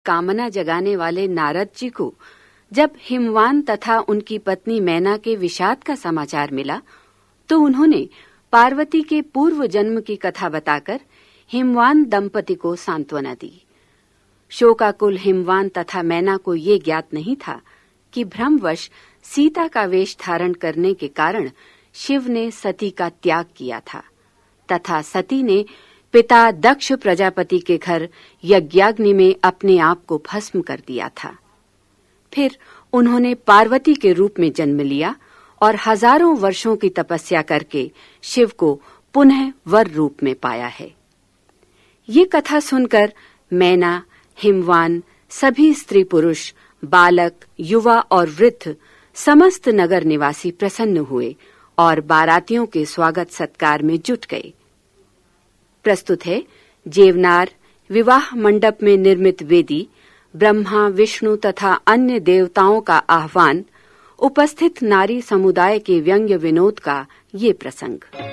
कामना जगाने वाले नारद जी को जब हिमवान तथा उनकी पत्नी मैना के विषाद का समाचार मिला तो उन्होंने पार्वती के पूर्व जन्म की कथा बताकर हिमवान दंपति को सांत्वना दी। शोकाकुल हिमवान तथा मैना को ये ज्ञात नहीं था कि भ्रमवश सीता का वेश धारण करने के कारण शिव ने सती का त्याग किया था तथा सती ने पिता दक्ष प्रजापति के घर यज्ञाग्नि में अपने आप को भस्म कर दिया था। फिर उन्होंने पार्वती के रूप में जन्म लिया और हजारों वर्षों की तपस्या करके शिव को पुनः वर रूप में पाया है। ये कथा सुनकर मैना, हिमवान, सभी स्त्री पुरुष, बालक, युवा और वृद्ध समस्त नगर निवासी प्रसन्न हुए और बारातियों के स्वागत सत्कार में जुट गए। प्रस्तुत है जेवनार विवाह मंडप में निर्मित वेदी, ब्रह्मा, विष्णु तथा अन्य देवताओं का आह्वान, उपस्थित नारी समुदाय के व्यंग्य विनोद का ये प्रसंग।